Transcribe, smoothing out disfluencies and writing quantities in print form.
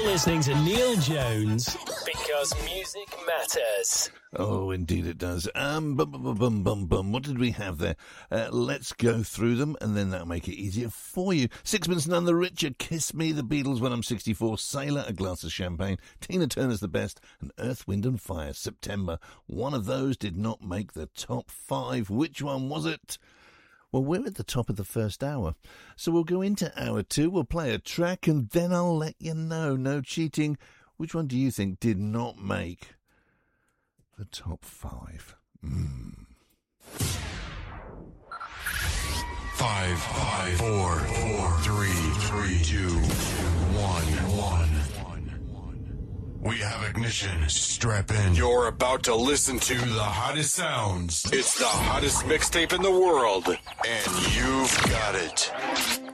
listening to Neil Jones because music matters. Oh, indeed it does. What did we have there? Let's go through them, and then that'll make it easier for you. Sixpence None the Richer, Kiss Me, The Beatles, When I'm 64, Sailor, A Glass of Champagne, Tina Turner's The Best, and Earth, Wind and Fire, September. One of those did not make the top 5. Which one was it? Well, we're at the top of the first hour, so we'll go into hour 2, we'll play a track, and then I'll let you know. No cheating. Which one do you think did not make the top 5? 5, 4, 3, 2, 1. We have ignition. Strap in. You're about to listen to the hottest sounds. It's the hottest mixtape in the world, and you've got it.